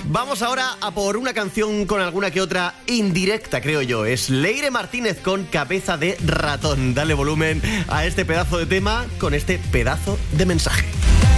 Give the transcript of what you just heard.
Vamos ahora a por una canción con alguna que otra indirecta, creo yo. Es Leire Martínez con Cabeza de Ratón. Dale volumen a este pedazo de tema con este pedazo de mensaje.